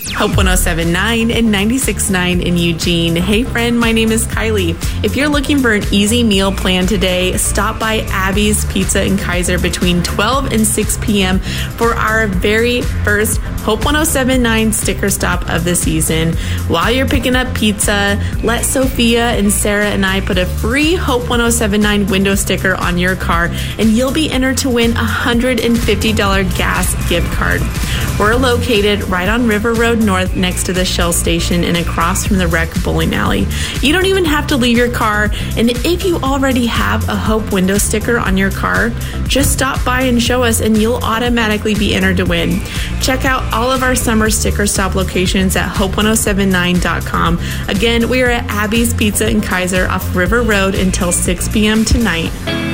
Hope 107.9 and 96.9 in Eugene. Hey friend, my name is Kylie. If you're looking for an easy meal plan today, stop by Abby's Pizza in Kaiser between 12 and 6 p.m. for our very first Hope 107.9 sticker stop of the season. While you're picking up pizza, let Sophia and Sarah and I put a free Hope 107.9 window sticker on your car, and you'll be entered to win a $150 gas gift card. We're located right on River Road North next to the Shell station and across from the Rec Bowling Alley. You don't even have to leave your car, and if you already have a Hope window sticker on your car, just stop by and show us and you'll automatically be entered to win. Check out all of our summer sticker stop locations at hope1079.com. Again, we are at Abby's Pizza in Kaiser off River Road until 6 p.m. tonight.